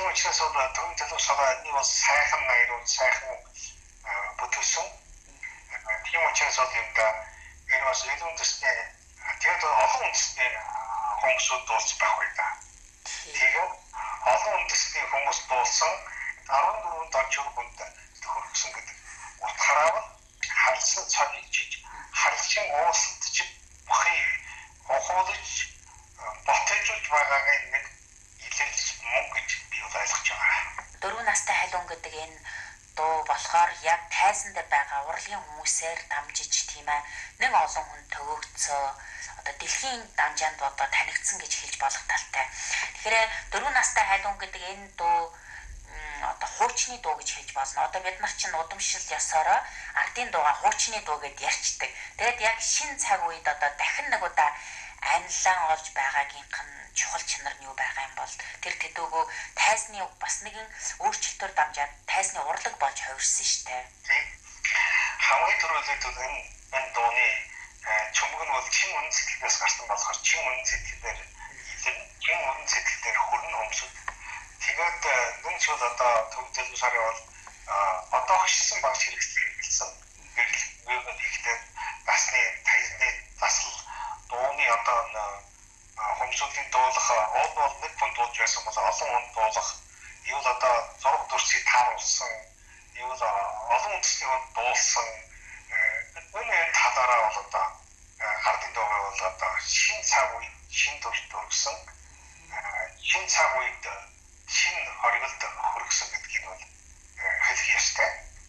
Тийм учраас төвийн төлөвшөлт нь бас сайхан найрууд сайхан бүтээсэн. Тийм учраас юм да энэ бас илүү төсний тэгээд олон үндэсний хүмүүсүүд дуулж байх бай та. Тэгээд олон үндэсний хүмүүс дуулсан 14 дожиг хүнд хөргсөн гэдэг утгаараа харсан цагийг харсан уулсдж бахи хохолж батжуулж байгаагийн нэг илэрч мөн гэж би ойлгож байгаа. 4 настай халуун гэдэг энэ дуу болохоор яг тайзан дээр байгаа урлагийн хүмүүсээр дамжиж тийм ээ нэг олон хүн төгөөцөө одоо дэлхийн дамжаанд одоо танигдсан гэж хэлж болох талтай. Тэгэхээр 4 настай халуун гэдэг энэ дуу одоо хуучны дуу гэж хэлж болно. Одоо бид нар чинь удамшил ёсороо ардын дууга хуучны дуу гэд ярьчдаг. Тэгээд яг шин цаг үед одоо дахин нэг удаа анилан олж байгаагийнх нь чухал чанар нь юу байгаа юм бол тэр төдөөгөө тайзны бас нэгэн өөрчлөлтөөр дамжаад тайзны урлаг болж хувирсан шүү дээ. Хамгийн түрүүлээд энэ дууны чүмэг нь бол чин үнэн сэтгэлээс гарсан болохоор чин үнэн сэтгэлээр чин үнэн сэтгэлээр хөрн өмсөв. Тэгээд нэг ч бол одоо төв төлөв сарын бол одоо хөшсөн багш хэрэгслийг хэлсэн. Гэрэл ихтэй насны тайзны засал дууны одоо хүмүүсийн дуулах бол нэг хүн дуулж байсан бол олон хүн дуулах юу л одоо зураг дүрсийг тааруулсан юу л олон үндэсний хүн дуулсан үүний талаараа бол одоо ардын дуугаа бол одоо шин цаг үед шин төрөлт өргөсөн шин цаг үед шин хоригдолд хөргсөн гэдгийг бол хэлэх ёстой.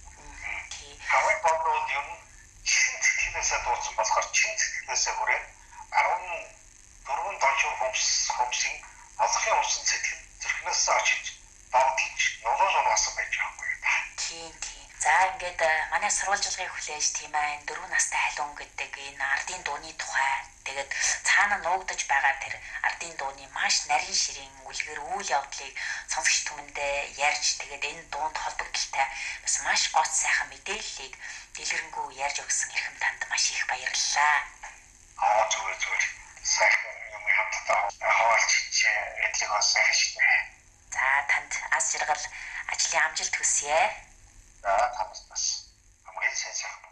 Хаваа бол юм чин сэтгэлээсээ дуулсан болохоор чин сэтгэлээсээ хүрээд 14 дожиг хүмүүсийн олонхын өмсөн сэтгэл зүрхнээс очиж богдож noloолоос байж байгаа юм. Тийм. За ингээд манай сурвалжлагыг хүлээж тийм ээ 4 настай халуун гэдэг энэ ардын дууны тухай тэгээд цаана нуугдаж байгаа тэр ардын дууны маш нарийн ширийн үлгэр үйл явдлыг сонсогч түмэндээ ярьж тэгээд энэ дуунд холбогдолтой бас маш гол сайхан мэдээллийг дэлгэрэнгүй ярьж өгсөн эрхэм танд маш их баярлалаа. Зүгээр сайхан юм хамтдаа хаваалж эдлэг сайн шигнэ. За танд ас жаргал ажлын амжилт хүсье. За тамаас хамгийн сайн сайхан